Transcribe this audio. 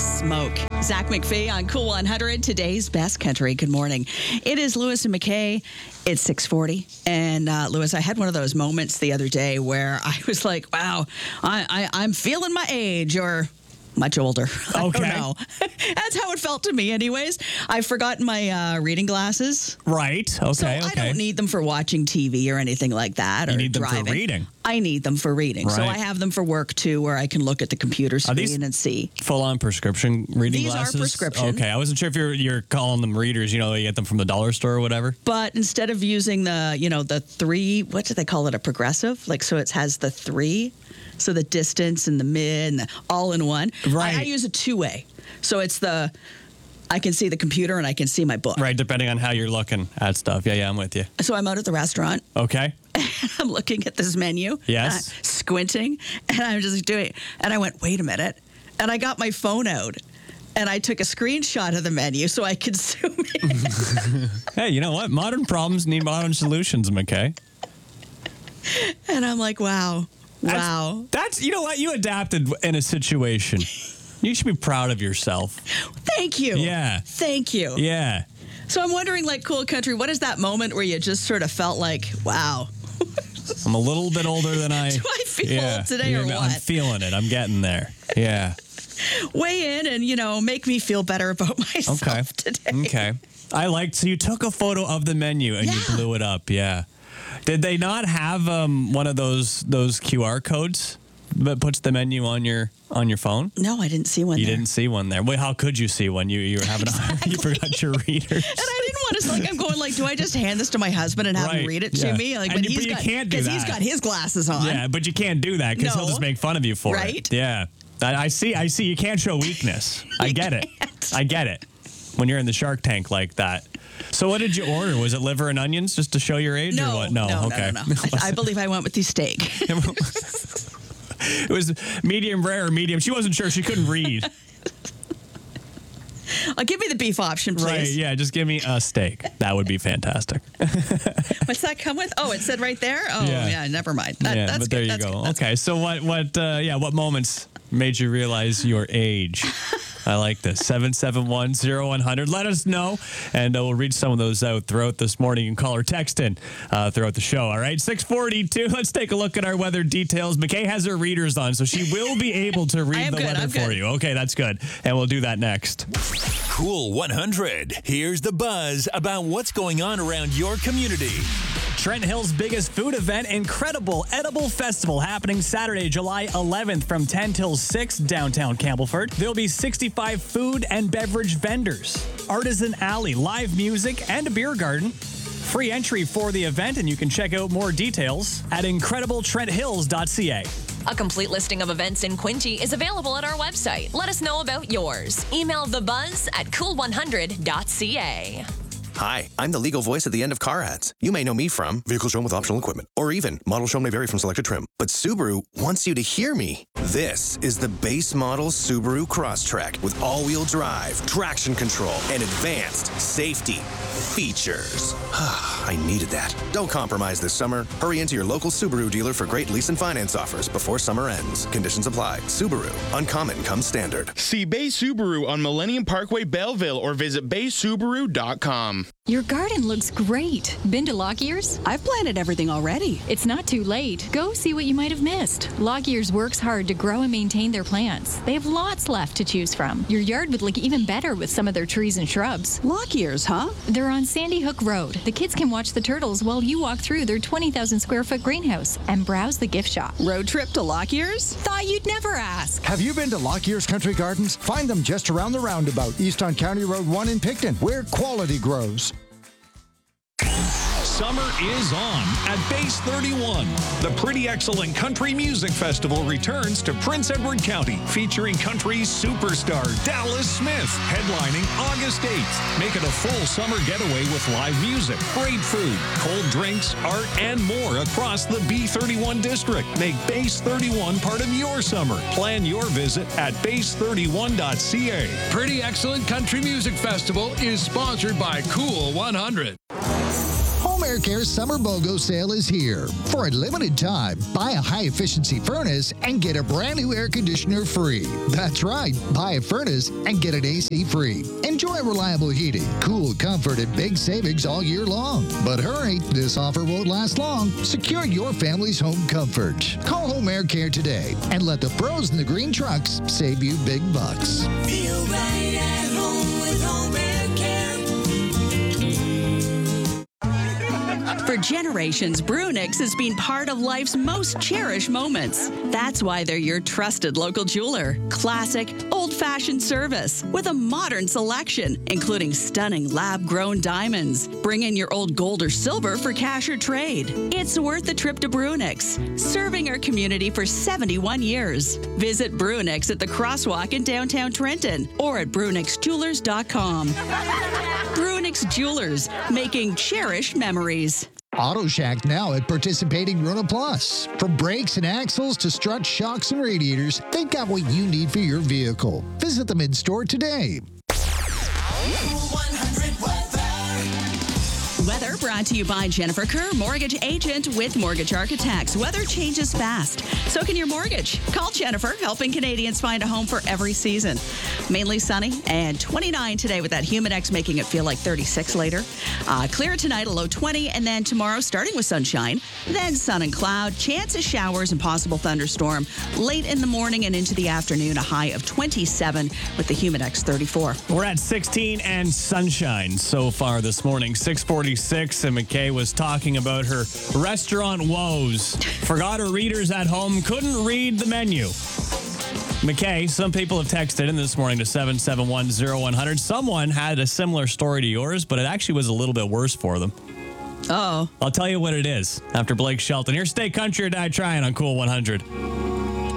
Smoke. Zach McPhee on Cool 100, today's best country. Good morning. It is Lewis and McKay. It's 6:40. And Lewis, I had one of those moments the other day where I was like, wow, I'm feeling my age, or much older. I don't know. That's how it felt to me anyways. I've forgotten my reading glasses. Right. Okay. So I don't need them for watching TV or anything like that. You or need them driving. for reading. I need them for reading. Right. So I have them for work too, where I can look at the computer screen and see. Full-on prescription reading glasses? These are prescription. Okay. I wasn't sure if you're calling them readers. You know, you get them from the dollar store or whatever. But instead of using the three, what do they call it? A progressive? Like, so it has the three. So the distance and the mid and the all in one. Right. I use a two-way. So it's I can see the computer and I can see my book. Right, depending on how you're looking at stuff. Yeah, I'm with you. So I'm out at the restaurant. Okay. I'm looking at this menu. Yes. Squinting. And I'm just doing it. And I went, wait a minute. And I got my phone out. And I took a screenshot of the menu so I could zoom in. Hey, you know what? Modern problems need modern solutions, McKay. And I'm like, wow. Wow. That's you know what? You adapted in a situation. You should be proud of yourself. Thank you. Yeah. Thank you. Yeah. So I'm wondering, like, Cool Country, what is that moment where you just sort of felt like, wow. I'm a little bit older than I... Do I feel old today or what? I'm feeling it. I'm getting there. Yeah. Weigh in and, make me feel better about myself today. Okay. So you took a photo of the menu and you blew it up. Yeah. Did they not have one of those QR codes that puts the menu on your phone? No, I didn't see one. You didn't see one there. Wait, how could you see one? You were having you forgot your readers. And I didn't want to. I'm going do I just hand this to my husband and have him read it to me? But you can't do that. Because he's got his glasses on. Yeah, but you can't do that because he'll just make fun of you for it. Yeah. I see. You can't show weakness. I get it. I get it. When you're in the Shark Tank like that. So what did you order? Was it liver and onions just to show your age or what? No. Okay. No. I believe I went with the steak. It was medium rare or medium. She wasn't sure. She couldn't read. Give me the beef option, please. Right, yeah. Just give me a steak. That would be fantastic. What's that come with? Oh, it said right there? Oh, yeah, never mind. That's but there good. you go. Okay, so what moments made you realize your age? I like this. 771-0100. Let us know, and we'll read some of those out throughout this morning. You can call or text in throughout the show, all right? 6:42. Let's take a look at our weather details. McKay has her readers on, so she will be able to read the weather for you. Okay, that's good. And we'll do that next. Cool 100. Here's the buzz about what's going on around your community. Trent Hill's biggest food event, Incredible Edible Festival, happening Saturday, July 11th from 10 till 6 downtown Campbellford. There'll be 65 food and beverage vendors, artisan alley, live music, and a beer garden. Free entry for the event, and you can check out more details at incredibletrenthills.ca. A complete listing of events in Quinte is available at our website. Let us know about yours. Email thebuzz@cool100.ca. Hi, I'm the legal voice at the end of car ads. You may know me from vehicles shown with optional equipment, or even model shown may vary from selected trim. But Subaru wants you to hear me. This is the base model Subaru Crosstrek with all-wheel drive, traction control, and advanced safety features. I needed that. Don't compromise this summer. Hurry into your local Subaru dealer for great lease and finance offers before summer ends. Conditions apply. Subaru. Uncommon comes standard. See Bay Subaru on Millennium Parkway, Belleville, or visit baysubaru.com. Your garden looks great. Been to Lockyear's? I've planted everything already. It's not too late. Go see what you might have missed. Lockyear's works hard to grow and maintain their plants. They have lots left to choose from. Your yard would look even better with some of their trees and shrubs. Lockyear's, huh? They're on Sandy Hook Road. The kids can watch the turtles while you walk through their 20,000 square foot greenhouse and browse the gift shop. Road trip to Lockyear's? Thought you'd never ask. Have you been to Lockyear's Country Gardens? Find them just around the roundabout, east on County Road 1 in Picton, where quality grows. Summer is on at Base 31. The Pretty Excellent Country Music Festival returns to Prince Edward County, featuring country superstar Dallas Smith, headlining August 8th. Make it a full summer getaway with live music, great food, cold drinks, art, and more across the B31 district. Make Base 31 part of your summer. Plan your visit at base31.ca. Pretty Excellent Country Music Festival is sponsored by Cool 100. AirCare Summer BOGO sale is here. For a limited time, buy a high-efficiency furnace and get a brand new air conditioner free. That's right, buy a furnace and get an AC free. Enjoy reliable heating, cool comfort, and big savings all year long. But hurry, this offer won't last long. Secure your family's home comfort. Call Home AirCare today and let the pros in the green trucks save you big bucks. Feel right at home with Home AirCare. For generations, Brunix has been part of life's most cherished moments. That's why they're your trusted local jeweler. Classic, old-fashioned service with a modern selection, including stunning lab-grown diamonds. Bring in your old gold or silver for cash or trade. It's worth the trip to Brunix, serving our community for 71 years. Visit Brunix at the Crosswalk in downtown Trenton or at brunixjewelers.com. Brunix Jewelers, making cherished memories. Auto Shack now at participating Rona Plus. From brakes and axles to struts, shocks, and radiators, they've got what you need for your vehicle. Visit them in store today. 100 Weather brought to you by Jennifer Kerr, mortgage agent with Mortgage Architects. Weather changes fast. So can your mortgage. Call Jennifer, helping Canadians find a home for every season. Mainly sunny and 29 today with that Humidex making it feel like 36 later. Clear tonight, a low 20. And then tomorrow, starting with sunshine, then sun and cloud, chance of showers and possible thunderstorm. Late in the morning and into the afternoon, a high of 27 with the Humidex 34. We're at 16 and sunshine so far this morning. 6:46, and McKay was talking about her restaurant woes. Forgot her readers at home, couldn't read the menu. McKay, some people have texted in this morning to 7710100. Someone had a similar story to yours, but it actually was a little bit worse for them. Oh. I'll tell you what it is after Blake Shelton. Here's Stay Country or Die Trying on Cool 100.